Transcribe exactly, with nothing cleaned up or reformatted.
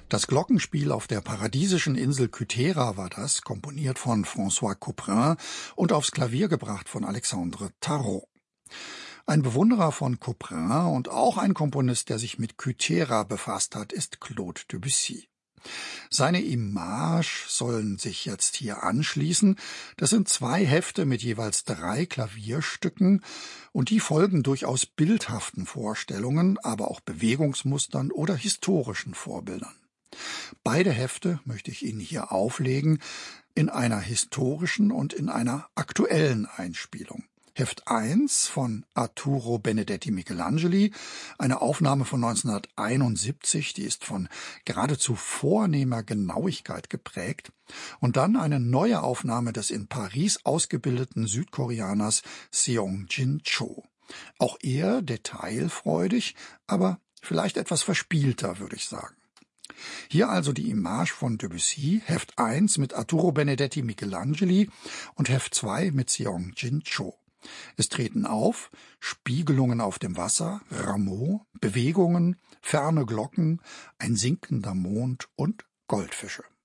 Das Glockenspiel auf der paradiesischen Insel Kythera war das, komponiert von François Couperin und aufs Klavier gebracht von Alexandre Tarot. Ein Bewunderer von Couperin und auch ein Komponist, der sich mit Kythera befasst hat, ist Claude Debussy. Seine Images sollen sich jetzt hier anschließen. Das sind zwei Hefte mit jeweils drei Klavierstücken und die folgen durchaus bildhaften Vorstellungen, aber auch Bewegungsmustern oder historischen Vorbildern. Beide Hefte möchte ich Ihnen hier auflegen in einer historischen und in einer aktuellen Einspielung. Heft eins von Arturo Benedetti Michelangeli, eine Aufnahme von neunzehnhunderteinundsiebzig, die ist von geradezu vornehmer Genauigkeit geprägt, und dann eine neue Aufnahme des in Paris ausgebildeten Südkoreaners Seong-Jin Cho. Auch er detailfreudig, aber vielleicht etwas verspielter, würde ich sagen. Hier also die Image von Debussy, Heft eins mit Arturo Benedetti Michelangeli und Heft zwei mit Seong-Jin Cho. Es treten auf Spiegelungen auf dem Wasser, Rameau, Bewegungen, ferne Glocken, ein sinkender Mond und Goldfische.